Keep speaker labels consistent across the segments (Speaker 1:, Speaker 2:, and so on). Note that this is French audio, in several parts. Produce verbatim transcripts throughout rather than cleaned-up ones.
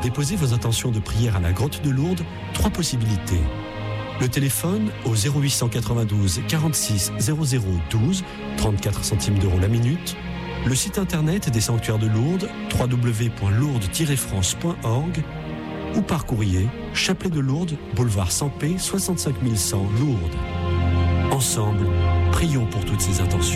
Speaker 1: déposer vos intentions de prière à la grotte de Lourdes, trois possibilités. Le téléphone au zéro huit cent quatre-vingt-douze quarante-six zéro zéro douze, trente-quatre centimes d'euros la minute. Le site internet des sanctuaires de Lourdes, w w w point lourdes tiret france point org, ou par courrier, Chapelet de Lourdes, boulevard Sampé, soixante-cinq mille cent, Lourdes. Ensemble, prions pour toutes ces intentions.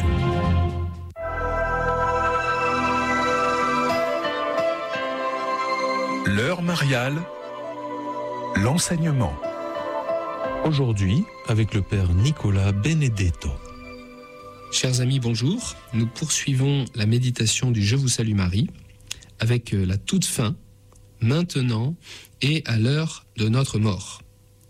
Speaker 2: L'heure mariale, l'enseignement.
Speaker 3: Aujourd'hui, avec le Père Nicolas Benedetto.
Speaker 4: Chers amis, bonjour. Nous poursuivons la méditation du Je vous salue Marie avec la toute fin, maintenant et à l'heure de notre mort.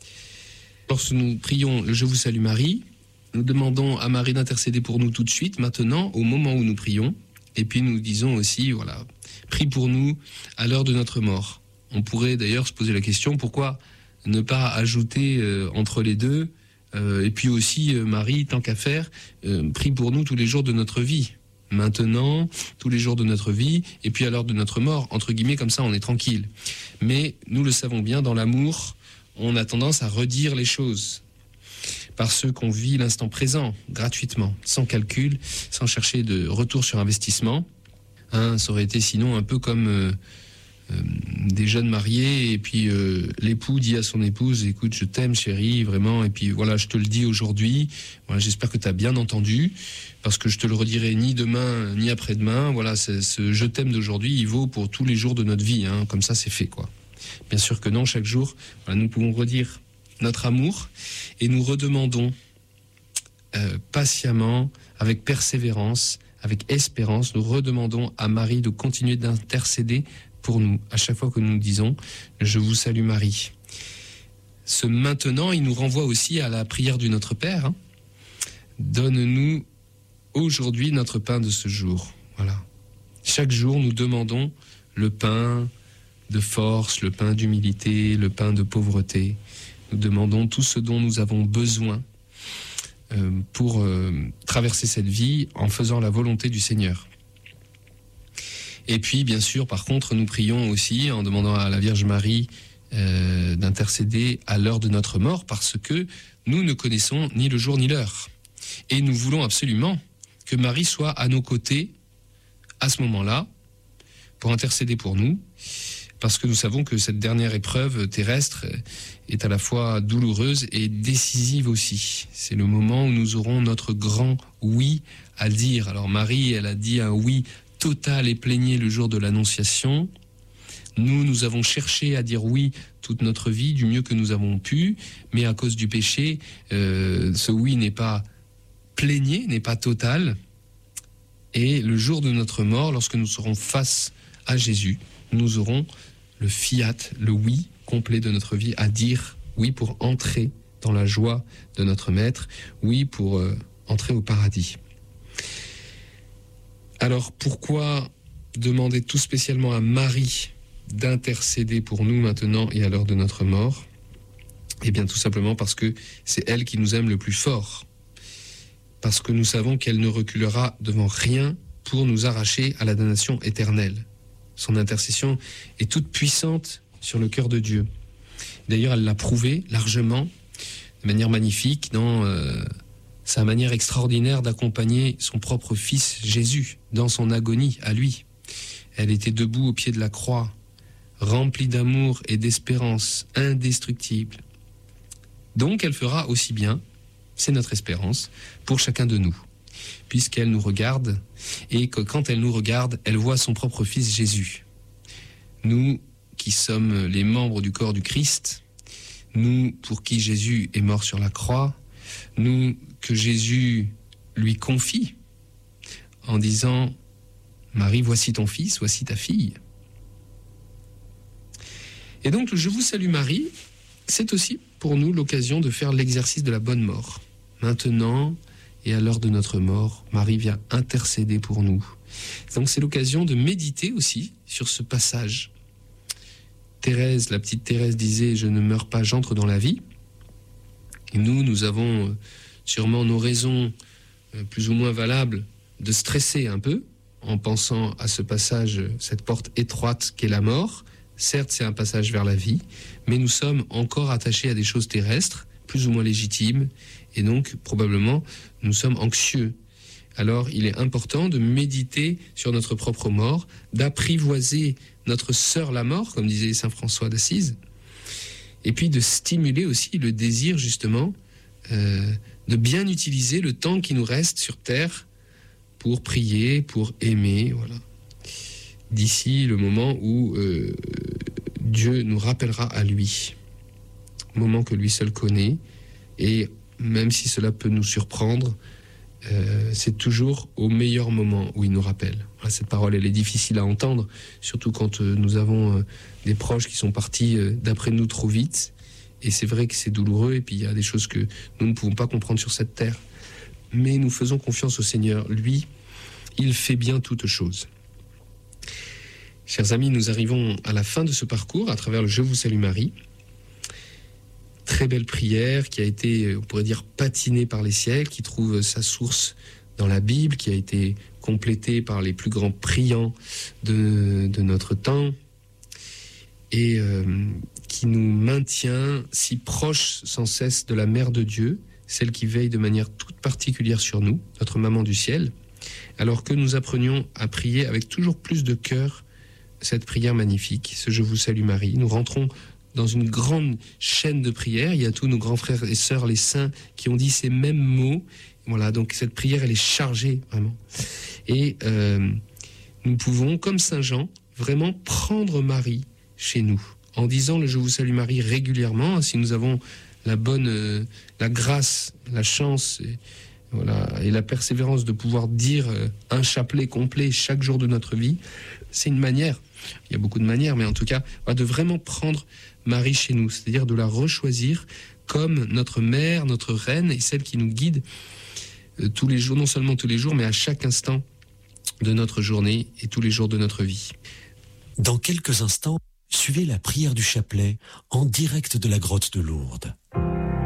Speaker 4: Lorsque nous prions le Je vous salue Marie, nous demandons à Marie d'intercéder pour nous tout de suite, maintenant, au moment où nous prions. Et puis nous disons aussi, voilà, prie pour nous à l'heure de notre mort. On pourrait d'ailleurs se poser la question, pourquoi ne pas ajouter euh, entre les deux, euh, et puis aussi, euh, Marie, tant qu'à faire, euh, prie pour nous tous les jours de notre vie. Maintenant, tous les jours de notre vie, et puis à l'heure de notre mort, entre guillemets, comme ça on est tranquille. Mais nous le savons bien, dans l'amour, on a tendance à redire les choses. Parce qu'on vit l'instant présent, gratuitement, sans calcul, sans chercher de retour sur investissement. Hein, ça aurait été sinon un peu comme euh, euh, des jeunes mariés, et puis euh, l'époux dit à son épouse, écoute, je t'aime chérie, vraiment, et puis voilà, je te le dis aujourd'hui, voilà, j'espère que tu as bien entendu, parce que je te le redirai ni demain, ni après-demain, voilà, c'est, ce je t'aime d'aujourd'hui, il vaut pour tous les jours de notre vie, hein, comme ça c'est fait, quoi. Bien sûr que non, chaque jour, voilà, nous pouvons redire notre amour, et nous redemandons euh, patiemment, avec persévérance, avec espérance, nous redemandons à Marie de continuer d'intercéder pour nous, à chaque fois que nous disons « Je vous salue Marie ». Ce maintenant, il nous renvoie aussi à la prière du Notre Père. Hein. Donne-nous aujourd'hui notre pain de ce jour. Voilà. Chaque jour, nous demandons le pain de force, le pain d'humilité, le pain de pauvreté. Nous demandons tout ce dont nous avons besoin euh, pour euh, traverser cette vie en faisant la volonté du Seigneur. Et puis, bien sûr, par contre, nous prions aussi en demandant à la Vierge Marie euh, d'intercéder à l'heure de notre mort, parce que nous ne connaissons ni le jour ni l'heure. Et nous voulons absolument que Marie soit à nos côtés à ce moment-là, pour intercéder pour nous, parce que nous savons que cette dernière épreuve terrestre est à la fois douloureuse et décisive aussi. C'est le moment où nous aurons notre grand oui à dire. Alors Marie, elle a dit un oui total et plénier le jour de l'Annonciation. Nous, nous avons cherché à dire oui toute notre vie, du mieux que nous avons pu, mais à cause du péché, euh, ce oui n'est pas plénier, n'est pas total. Et le jour de notre mort, lorsque nous serons face à Jésus, nous aurons le fiat, le oui complet de notre vie à dire oui pour entrer dans la joie de notre Maître, oui pour euh, entrer au paradis. Alors pourquoi demander tout spécialement à Marie d'intercéder pour nous maintenant et à l'heure de notre mort? Eh bien tout simplement parce que c'est elle qui nous aime le plus fort, parce que nous savons qu'elle ne reculera devant rien pour nous arracher à la damnation éternelle. Son intercession est toute puissante sur le cœur de Dieu. D'ailleurs, elle l'a prouvé largement, de manière magnifique, dans euh, sa manière extraordinaire d'accompagner son propre fils Jésus dans son agonie à lui. Elle était debout au pied de la croix, remplie d'amour et d'espérance indestructible. Donc, elle fera aussi bien, c'est notre espérance, pour chacun de nous, puisqu'elle nous regarde, et que quand elle nous regarde, elle voit son propre fils Jésus. Nous qui sommes les membres du corps du Christ, nous pour qui Jésus est mort sur la croix, nous que Jésus lui confie en disant « Marie, voici ton fils, voici ta fille ». Et donc, le « Je vous salue Marie », c'est aussi pour nous l'occasion de faire l'exercice de la bonne mort. Maintenant, et à l'heure de notre mort, Marie vient intercéder pour nous. Donc c'est l'occasion de méditer aussi sur ce passage. Thérèse, la petite Thérèse disait « Je ne meurs pas, j'entre dans la vie ». Et nous, nous avons sûrement nos raisons plus ou moins valables de stresser un peu en pensant à ce passage, cette porte étroite qu'est la mort, Certes, c'est un passage vers la vie, mais nous sommes encore attachés à des choses terrestres, plus ou moins légitimes, et donc probablement nous sommes anxieux. Alors il est important de méditer sur notre propre mort, d'apprivoiser notre sœur la mort, comme disait saint François d'Assise, et puis de stimuler aussi le désir justement euh, de bien utiliser le temps qui nous reste sur terre pour prier, pour aimer, voilà. D'ici le moment où euh, Dieu nous rappellera à lui, moment que lui seul connaît, et même si cela peut nous surprendre, euh, c'est toujours au meilleur moment où il nous rappelle. Voilà, cette parole, elle est difficile à entendre, surtout quand euh, nous avons euh, des proches qui sont partis euh, d'après nous trop vite, et c'est vrai que c'est douloureux, et puis il y a des choses que nous ne pouvons pas comprendre sur cette terre, mais nous faisons confiance au Seigneur. Lui, il fait bien toutes choses. Chers amis, nous arrivons à la fin de ce parcours à travers le Je vous salue Marie. Très belle prière qui a été, on pourrait dire, patinée par les siècles, qui trouve sa source dans la Bible, qui a été complétée par les plus grands priants de, de notre temps et euh, qui nous maintient si proches sans cesse de la Mère de Dieu, celle qui veille de manière toute particulière sur nous, notre maman du ciel, alors que nous apprenions à prier avec toujours plus de cœur cette prière magnifique, ce Je vous salue Marie. Nous rentrons dans une grande chaîne de prières. Il y a tous nos grands frères et sœurs, les saints, qui ont dit ces mêmes mots. Voilà, donc cette prière, elle est chargée, vraiment. Et euh, nous pouvons, comme saint Jean, vraiment prendre Marie chez nous, en disant le Je vous salue Marie régulièrement, si nous avons la bonne, euh, la grâce, la chance, et, voilà, et la persévérance de pouvoir dire euh, un chapelet complet chaque jour de notre vie. C'est une manière, il y a beaucoup de manières, mais en tout cas, de vraiment prendre Marie chez nous, c'est-à-dire de la rechoisir comme notre mère, notre reine, et celle qui nous guide euh, tous les jours, non seulement tous les jours, mais à chaque instant de notre journée et tous les jours de notre vie.
Speaker 1: Dans quelques instants, suivez la prière du chapelet en direct de la grotte de Lourdes.